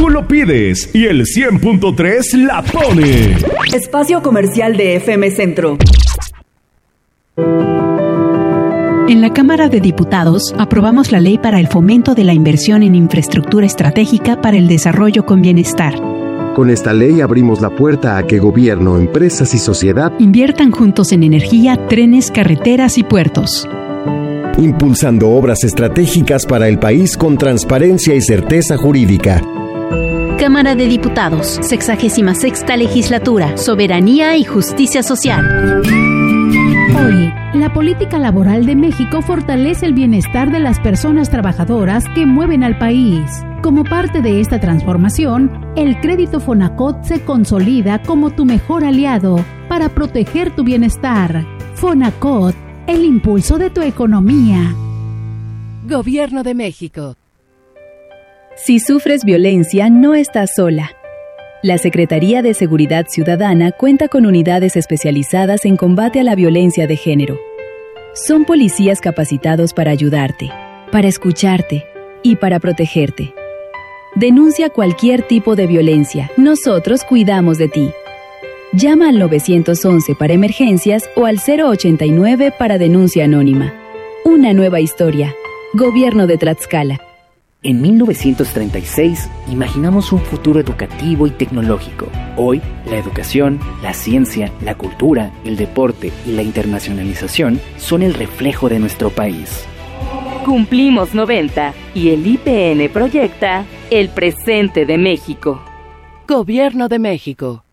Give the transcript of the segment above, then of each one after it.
Tú lo pides y el 100.3 la pone. Espacio comercial de FM Centro. En la Cámara de Diputados aprobamos la ley para el fomento de la inversión en infraestructura estratégica para el desarrollo con bienestar. Con esta ley abrimos la puerta a que gobierno, empresas y sociedad inviertan juntos en energía, trenes, carreteras y puertos. Impulsando obras estratégicas para el país con transparencia y certeza jurídica. Cámara de Diputados, 66ª Legislatura, Soberanía y Justicia Social. Hoy, la política laboral de México fortalece el bienestar de las personas trabajadoras que mueven al país. Como parte de esta transformación, el crédito Fonacot se consolida como tu mejor aliado para proteger tu bienestar. Fonacot, el impulso de tu economía. Gobierno de México. Si sufres violencia, no estás sola. La Secretaría de Seguridad Ciudadana cuenta con unidades especializadas en combate a la violencia de género. Son policías capacitados para ayudarte, para escucharte y para protegerte. Denuncia cualquier tipo de violencia. Nosotros cuidamos de ti. Llama al 911 para emergencias o al 089 para denuncia anónima. Una nueva historia. Gobierno de Tlaxcala. En 1936, imaginamos un futuro educativo y tecnológico. Hoy, la educación, la ciencia, la cultura, el deporte y la internacionalización son el reflejo de nuestro país. Cumplimos 90 y el IPN proyecta el presente de México. Gobierno de México.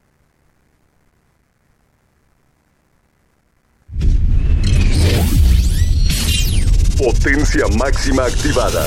Potencia máxima activada.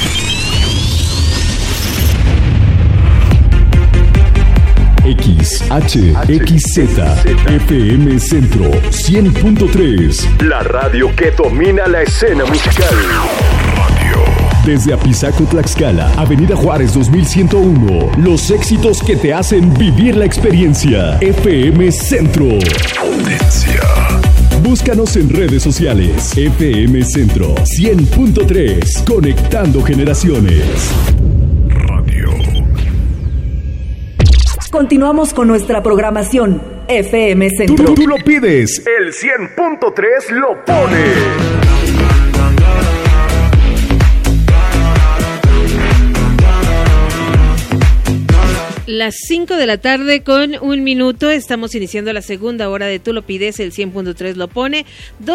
XHXZ FM Centro 100.3. La radio que domina la escena musical. Desde Apizaco, Tlaxcala, Avenida Juárez 2101. Los éxitos que te hacen vivir la experiencia. FM Centro. Potencia. Búscanos en redes sociales. FM Centro 100.3. Conectando generaciones. Radio. Continuamos con nuestra programación. FM Centro. Tú lo pides. El 100.3 lo pone. Las 5 de la tarde con 1 minuto, estamos iniciando la segunda hora de Tú lo pides, el 100.3 lo pone.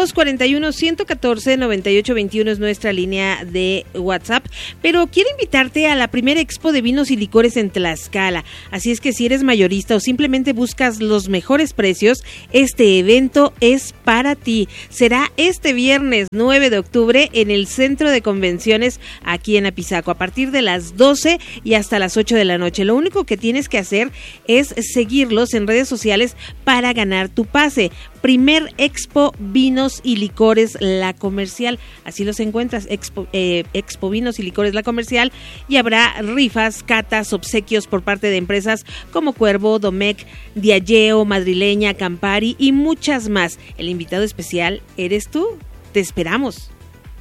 241-114-9821 es nuestra línea de WhatsApp, pero quiero invitarte a la primera expo de vinos y licores en Tlaxcala, así es que si eres mayorista o simplemente buscas los mejores precios, este evento es para ti. Será este viernes 9 de octubre en el Centro de Convenciones aquí en Apizaco, a partir de las 12 y hasta las 8 de la noche. Lo único que tienes que hacer es seguirlos en redes sociales para ganar tu pase. Primer Expo Vinos y Licores La Comercial, así los encuentras, Expo Vinos y Licores La Comercial, y habrá rifas, catas, obsequios por parte de empresas como Cuervo, Domecq, Diageo, Madrileña, Campari y muchas más. El invitado especial eres tú. Te esperamos.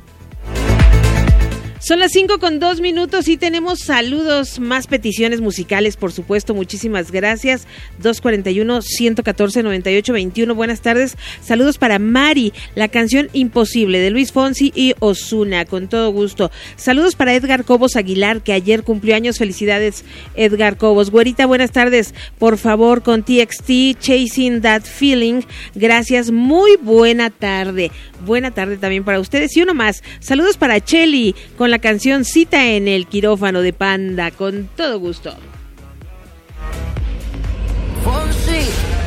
Son las 5:02 y tenemos saludos, más peticiones musicales, por supuesto, muchísimas gracias. 241-114-9821, buenas tardes. Saludos para Mari, la canción Imposible de Luis Fonsi y Ozuna, con todo gusto. Saludos para Edgar Cobos Aguilar, que ayer cumplió años. Felicidades, Edgar Cobos. Güerita, buenas tardes. Por favor, con TXT, Chasing That Feeling. Gracias, muy buena tarde. Buena tarde también para ustedes. Y uno más, saludos para Cheli, con la canción Cita en el Quirófano de Panda, con todo gusto. Fonsi,